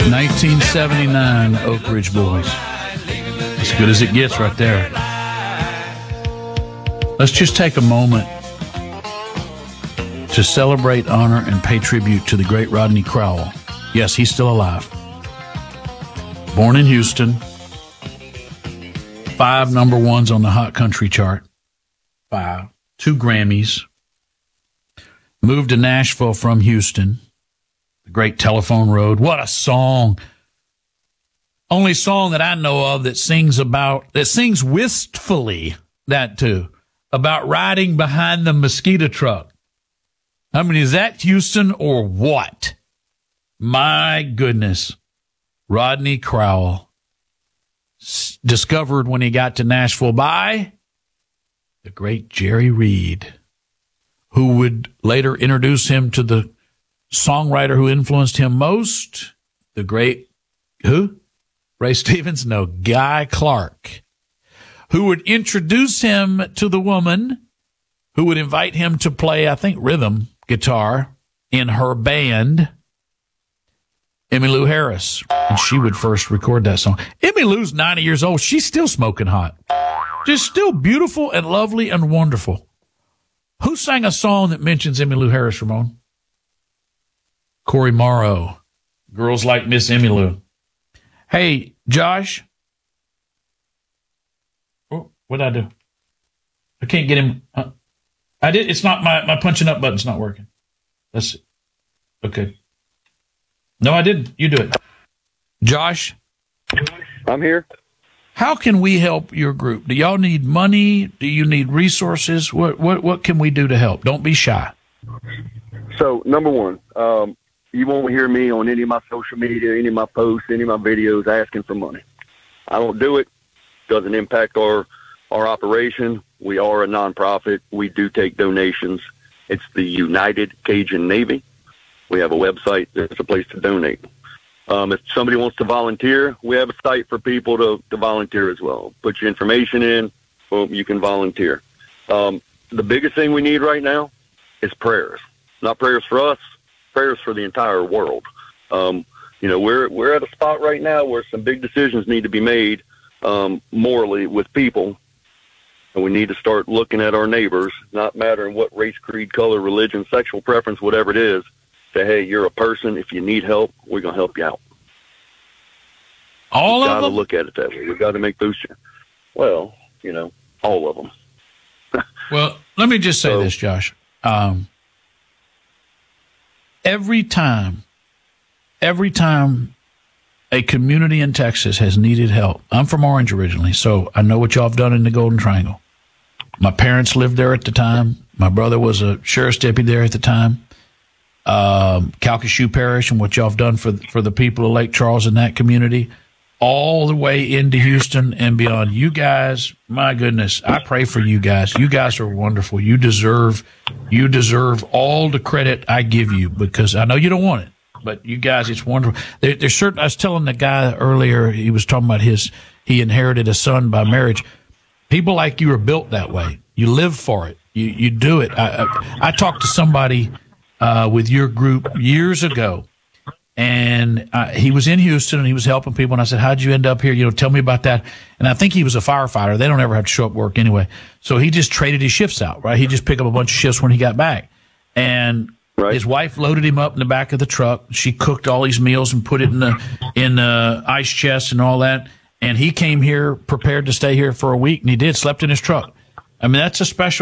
1979 Oak Ridge Boys. As good as it gets right there. Let's just take a moment to celebrate, honor, and pay tribute to the great Rodney Crowell. Yes, he's still alive. Born in Houston. 5 number ones on the Hot Country chart. 5. 2 Grammys. Moved to Nashville from Houston. The great Telephone Road. What a song. Only song that I know of that sings wistfully, that too, about riding behind the mosquito truck. I mean, is that Houston or what? My goodness. Rodney Crowell, discovered when he got to Nashville by the great Jerry Reed, who would later introduce him to the songwriter who influenced him most, the great, who? Ray Stevens? No, Guy Clark, who would introduce him to the woman who would invite him to play, I think, rhythm guitar in her band, Emmylou Harris. And she would first record that song. Emmylou's 90 years old. She's still smoking hot. Just still beautiful and lovely and wonderful. Who sang a song that mentions Emmylou Harris, Ramon? Corey Morrow. Girls Like Miss Emmylou. Hey, Josh. Oh, what'd I do? I can't get him. I did. It's not my punching up button's not working. That's okay. No, I didn't. You do it. Josh? I'm here. How can we help your group? Do y'all need money? Do you need resources? What can we do to help? Don't be shy. So, number one, you won't hear me on any of my social media, any of my posts, any of my videos asking for money. I don't do it. Doesn't impact our operation. We are a nonprofit. We do take donations. It's the United Cajun Navy. We have a website. There's a place to donate. If somebody wants to volunteer, we have a site for people to volunteer as well. Put your information in, boom, you can volunteer. The biggest thing we need right now is prayers. Not prayers for us, prayers for the entire world. We're at a spot right now where some big decisions need to be made morally with people, and we need to start looking at our neighbors, not mattering what race, creed, color, religion, sexual preference, whatever it is. Say, hey, you're a person. If you need help, we're going to help you out. All of them? We've got to look at it that way. We've got to make those. Well, all of them. Well, let me just say this, Josh. Every time a community in Texas has needed help, I'm from Orange originally, so I know what y'all have done in the Golden Triangle. My parents lived there at the time. My brother was a sheriff's deputy there at the time. Calcasieu Parish and what y'all have done for the people of Lake Charles in that community, all the way into Houston and beyond. You guys, my goodness, I pray for you guys. You guys are wonderful. You deserve all the credit I give you, because I know you don't want it, but you guys, it's wonderful. There's certain. I was telling the guy earlier, he was talking about he inherited a son by marriage. People like you are built that way. You live for it. You do it. I talked to somebody with your group years ago, and he was in Houston and he was helping people, and I said, how'd you end up here? Tell me about that. And I think he was a firefighter. They don't ever have to show up work anyway. So he just traded his shifts out, right? He just picked up a bunch of shifts when he got back. And his wife loaded him up in the back of the truck. She cooked all these meals and put it in the ice chest and all that. And he came here prepared to stay here for a week, and he did, slept in his truck. I mean, that's a special